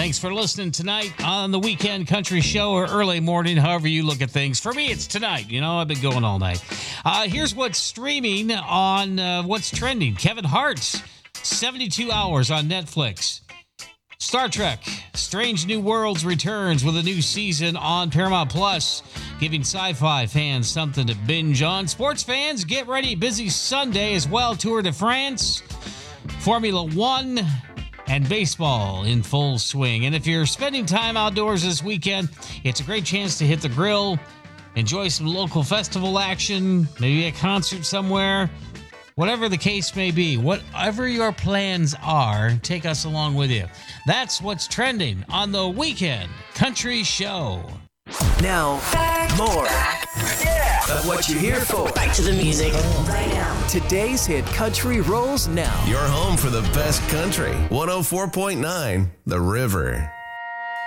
Thanks for listening tonight on the Weekend Country Show or early morning, however you look at things. For me, it's tonight. You know, I've been going all night. Here's what's streaming on what's trending. Kevin Hart's 72 Hours on Netflix. Star Trek Strange New Worlds returns with a new season on Paramount Plus, giving sci-fi fans something to binge on. Sports fans, get ready. Busy Sunday as well. Tour de France, Formula One, and baseball in full swing. And if you're spending time outdoors this weekend, it's a great chance to hit the grill, enjoy some local festival action, maybe a concert somewhere. Whatever the case may be, whatever your plans are, take us along with you. That's what's trending on the Weekend Country Show. Now, more of what you're here for. Back to the music right now. Today's hit country rolls now. Your home for the best country. 104.9 The River.